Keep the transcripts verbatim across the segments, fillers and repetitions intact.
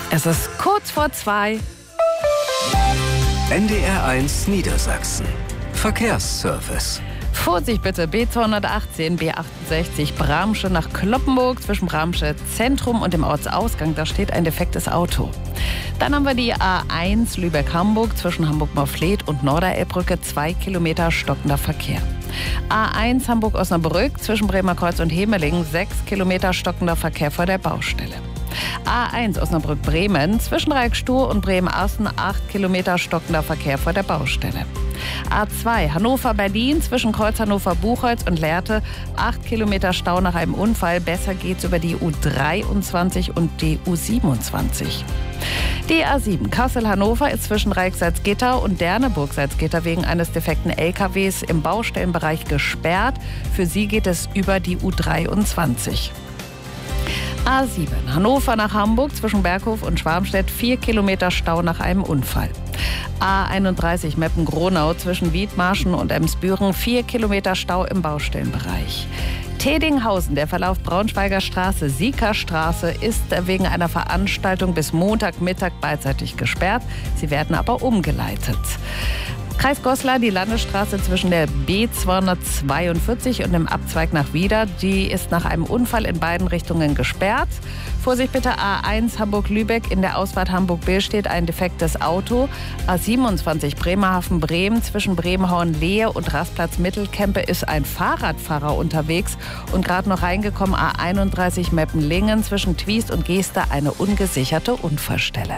Es ist kurz vor zwei. N D R eins Niedersachsen. Verkehrsservice. Vorsicht bitte, B zweihundertachtzehn, B achtundsechzig, Bramsche nach Cloppenburg zwischen Bramsche Zentrum und dem Ortsausgang. Da steht ein defektes Auto. Dann haben wir die A eins Lübeck-Hamburg zwischen Hamburg-Morfleet und Norderelbbrücke, zwei Kilometer stockender Verkehr. A eins Hamburg-Osnabrück zwischen Bremerkreuz und Hemeling, sechs Kilometer stockender Verkehr vor der Baustelle. A eins Osnabrück-Bremen zwischen Reikstuhr und Bremen-Assen, acht Kilometer stockender Verkehr vor der Baustelle. A zwei Hannover-Berlin zwischen Kreuz Hannover-Buchholz und Lehrte, acht Kilometer Stau nach einem Unfall. Besser geht's über die U dreiundzwanzig und die U siebenundzwanzig. Die A sieben Kassel-Hannover ist zwischen Reichsalzgitter und Derneburg-Salzgitter wegen eines defekten L K Ws im Baustellenbereich gesperrt. Für sie geht es über die U dreiundzwanzig. A sieben Hannover nach Hamburg zwischen Berghof und Schwarmstedt, vier Kilometer Stau nach einem Unfall. A einunddreißig Meppen-Gronau zwischen Wiedmarschen und Emsbüren, vier Kilometer Stau im Baustellenbereich. Tedinghausen, der Verlauf Braunschweiger Straße, Siekerstraße, ist wegen einer Veranstaltung bis Montagmittag beidseitig gesperrt. Sie werden aber umgeleitet. Kreis Goslar, die Landesstraße zwischen der B zweihundertzweiundvierzig und dem Abzweig nach Wieder, die ist nach einem Unfall in beiden Richtungen gesperrt. Vorsicht bitte, A eins Hamburg-Lübeck, in der Ausfahrt Hamburg-Bill steht ein defektes Auto. A siebenundzwanzig Bremerhaven-Bremen zwischen Bremenhorn-Lehe und Rastplatz Mittelkempe ist ein Fahrradfahrer unterwegs und gerade noch reingekommen. A einunddreißig Meppen-Lingen zwischen Twiest und Geester, eine ungesicherte Unfallstelle.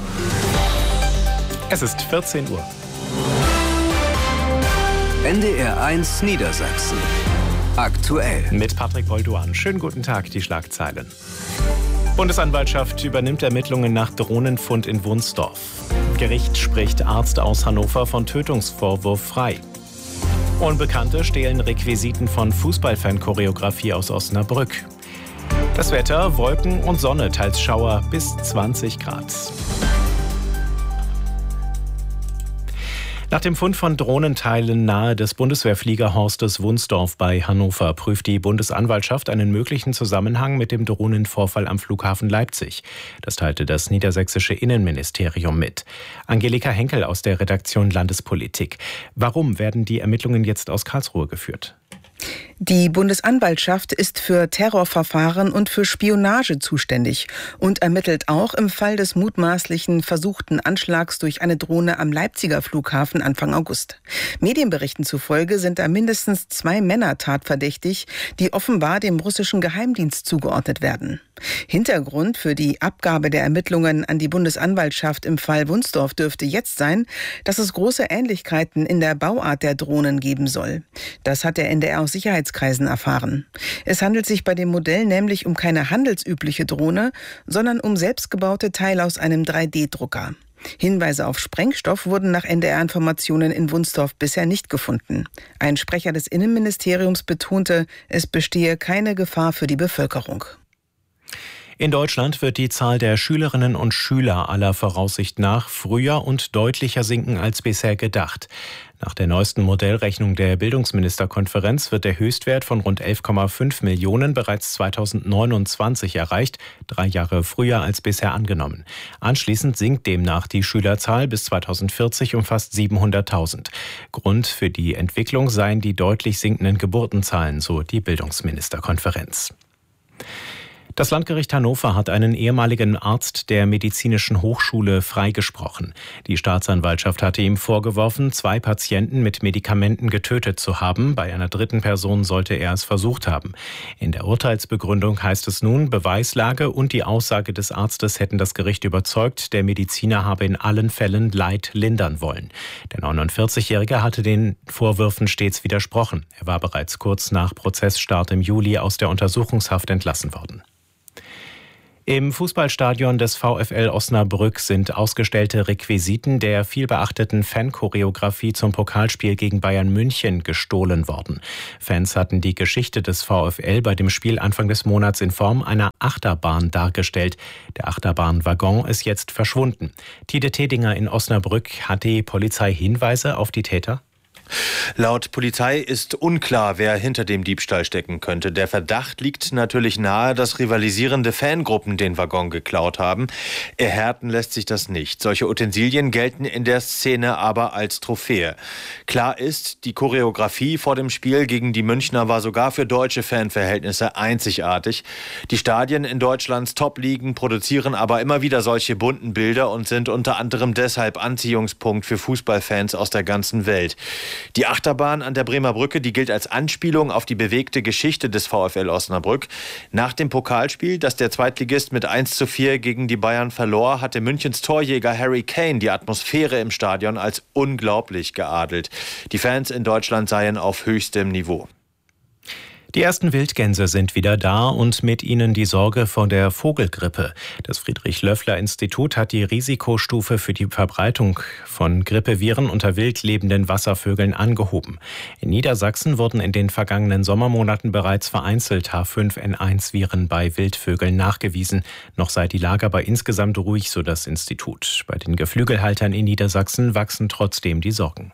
Es ist vierzehn Uhr. N D R eins Niedersachsen. Aktuell. Mit Patrick Bolduan. Schönen guten Tag, die Schlagzeilen. Bundesanwaltschaft übernimmt Ermittlungen nach Drohnenfund in Wunsdorf. Gericht spricht Arzt aus Hannover von Tötungsvorwurf frei. Unbekannte stehlen Requisiten von Fußballfan-Choreografie aus Osnabrück. Das Wetter, Wolken und Sonne, teils Schauer bis zwanzig Grad. Nach dem Fund von Drohnenteilen nahe des Bundeswehrfliegerhorstes Wunsdorf bei Hannover prüft die Bundesanwaltschaft einen möglichen Zusammenhang mit dem Drohnenvorfall am Flughafen Leipzig. Das teilte das niedersächsische Innenministerium mit. Angelika Henkel aus der Redaktion Landespolitik. Warum werden die Ermittlungen jetzt aus Karlsruhe geführt? Die Bundesanwaltschaft ist für Terrorverfahren und für Spionage zuständig und ermittelt auch im Fall des mutmaßlichen versuchten Anschlags durch eine Drohne am Leipziger Flughafen Anfang August. Medienberichten zufolge sind da mindestens zwei Männer tatverdächtig, die offenbar dem russischen Geheimdienst zugeordnet werden. Hintergrund für die Abgabe der Ermittlungen an die Bundesanwaltschaft im Fall Wunsdorf dürfte jetzt sein, dass es große Ähnlichkeiten in der Bauart der Drohnen geben soll. Das hat der N D R aus Sicherheitskreisen erfahren. Es handelt sich bei dem Modell nämlich um keine handelsübliche Drohne, sondern um selbstgebaute Teile aus einem drei D Drucker. Hinweise auf Sprengstoff wurden nach N D R-Informationen in Wunsdorf bisher nicht gefunden. Ein Sprecher des Innenministeriums betonte, es bestehe keine Gefahr für die Bevölkerung. In Deutschland wird die Zahl der Schülerinnen und Schüler aller Voraussicht nach früher und deutlicher sinken als bisher gedacht. Nach der neuesten Modellrechnung der Bildungsministerkonferenz wird der Höchstwert von rund elf Komma fünf Millionen bereits zweitausendneunundzwanzig erreicht, drei Jahre früher als bisher angenommen. Anschließend sinkt demnach die Schülerzahl bis zweitausendvierzig um fast siebenhunderttausend. Grund für die Entwicklung seien die deutlich sinkenden Geburtenzahlen, so die Bildungsministerkonferenz. Das Landgericht Hannover hat einen ehemaligen Arzt der Medizinischen Hochschule freigesprochen. Die Staatsanwaltschaft hatte ihm vorgeworfen, zwei Patienten mit Medikamenten getötet zu haben. Bei einer dritten Person sollte er es versucht haben. In der Urteilsbegründung heißt es nun, Beweislage und die Aussage des Arztes hätten das Gericht überzeugt, der Mediziner habe in allen Fällen Leid lindern wollen. Der neunundvierzigjährige hatte den Vorwürfen stets widersprochen. Er war bereits kurz nach Prozessstart im Juli aus der Untersuchungshaft entlassen worden. Im Fußballstadion des VfL Osnabrück sind ausgestellte Requisiten der vielbeachteten Fan-Choreografie zum Pokalspiel gegen Bayern München gestohlen worden. Fans hatten die Geschichte des VfL bei dem Spiel Anfang des Monats in Form einer Achterbahn dargestellt. Der Achterbahnwaggon ist jetzt verschwunden. Tide Tedinger in Osnabrück, hat die Polizei Hinweise auf die Täter? Laut Polizei ist unklar, wer hinter dem Diebstahl stecken könnte. Der Verdacht liegt natürlich nahe, dass rivalisierende Fangruppen den Waggon geklaut haben. Erhärten lässt sich das nicht. Solche Utensilien gelten in der Szene aber als Trophäe. Klar ist, die Choreografie vor dem Spiel gegen die Münchner war sogar für deutsche Fanverhältnisse einzigartig. Die Stadien in Deutschlands Top-Ligen produzieren aber immer wieder solche bunten Bilder und sind unter anderem deshalb Anziehungspunkt für Fußballfans aus der ganzen Welt. Die Achterbahn an der Bremer Brücke, die gilt als Anspielung auf die bewegte Geschichte des VfL Osnabrück. Nach dem Pokalspiel, das der Zweitligist mit eins zu vier gegen die Bayern verlor, hatte Münchens Torjäger Harry Kane die Atmosphäre im Stadion als unglaublich geadelt. Die Fans in Deutschland seien auf höchstem Niveau. Die ersten Wildgänse sind wieder da und mit ihnen die Sorge vor der Vogelgrippe. Das Friedrich-Löffler-Institut hat die Risikostufe für die Verbreitung von Grippeviren unter wild lebenden Wasservögeln angehoben. In Niedersachsen wurden in den vergangenen Sommermonaten bereits vereinzelt H fünf N eins Viren bei Wildvögeln nachgewiesen. Noch sei die Lage aber insgesamt ruhig, so das Institut. Bei den Geflügelhaltern in Niedersachsen wachsen trotzdem die Sorgen.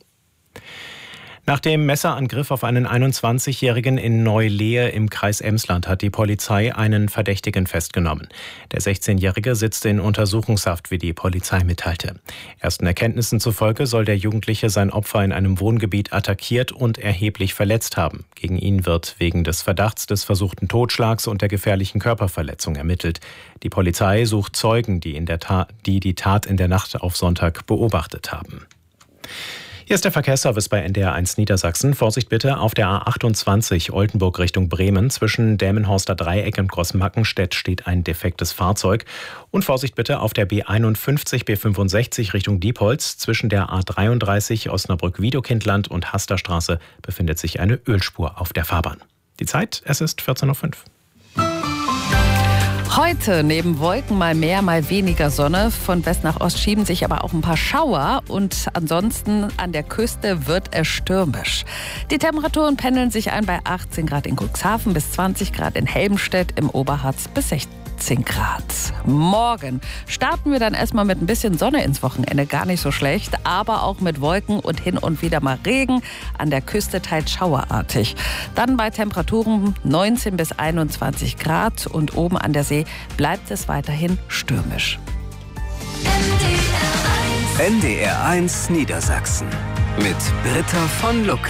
Nach dem Messerangriff auf einen einundzwanzigjährigen in Neu-Lehe im Kreis Emsland hat die Polizei einen Verdächtigen festgenommen. Der sechzehnjährige sitzt in Untersuchungshaft, wie die Polizei mitteilte. Ersten Erkenntnissen zufolge soll der Jugendliche sein Opfer in einem Wohngebiet attackiert und erheblich verletzt haben. Gegen ihn wird wegen des Verdachts des versuchten Totschlags und der gefährlichen Körperverletzung ermittelt. Die Polizei sucht Zeugen, die in der Tat, die, die Tat in der Nacht auf Sonntag beobachtet haben. Hier ist der Verkehrsservice bei N D R eins Niedersachsen. Vorsicht bitte auf der A achtundzwanzig Oldenburg Richtung Bremen. Zwischen Delmenhorster Dreieck und Großmackenstedt steht ein defektes Fahrzeug. Und Vorsicht bitte auf der B einundfünfzig B fünfundsechzig Richtung Diepholz. Zwischen der A dreiunddreißig Osnabrück-Wiedokindland und Hasterstraße befindet sich eine Ölspur auf der Fahrbahn. Die Zeit, es ist vierzehn Uhr fünf. Heute neben Wolken mal mehr, mal weniger Sonne. Von West nach Ost schieben sich aber auch ein paar Schauer. Und ansonsten an der Küste wird es stürmisch. Die Temperaturen pendeln sich ein bei achtzehn Grad in Cuxhaven bis zwanzig Grad in Helmstedt, im Oberharz bis sechzehn Grad. Morgen starten wir dann erstmal mit ein bisschen Sonne ins Wochenende. Gar nicht so schlecht, aber auch mit Wolken und hin und wieder mal Regen. An der Küste teils schauerartig. Dann bei Temperaturen neunzehn bis einundzwanzig Grad und oben an der See bleibt es weiterhin stürmisch. N D R eins Niedersachsen mit Britta von Lucke.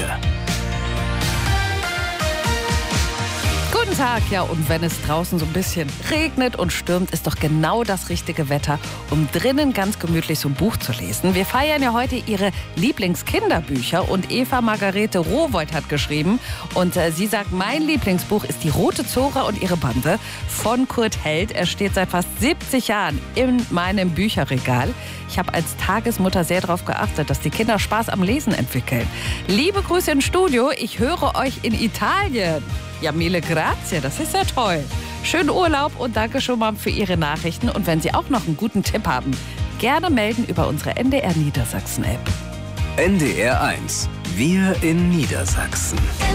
Guten Tag, ja, und wenn es draußen so ein bisschen regnet und stürmt, ist doch genau das richtige Wetter, um drinnen ganz gemütlich so ein Buch zu lesen. Wir feiern ja heute ihre Lieblingskinderbücher und Eva Margarete Rowohlt hat geschrieben und äh, sie sagt, mein Lieblingsbuch ist Die Rote Zora und ihre Bande von Kurt Held. Er steht seit fast siebzig Jahren in meinem Bücherregal. Ich habe als Tagesmutter sehr darauf geachtet, dass die Kinder Spaß am Lesen entwickeln. Liebe Grüße ins Studio, ich höre euch in Italien. Ja, mille grazie, das ist ja toll. Schönen Urlaub und danke schon mal für Ihre Nachrichten. Und wenn Sie auch noch einen guten Tipp haben, gerne melden über unsere N D R Niedersachsen-App. N D R eins, wir in Niedersachsen.